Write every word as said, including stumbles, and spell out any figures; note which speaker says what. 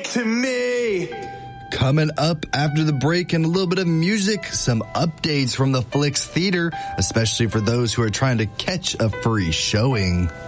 Speaker 1: to me.
Speaker 2: Coming up after the break and a little bit of music, some updates from the Flicks Theater, especially for those who are trying to catch a free showing.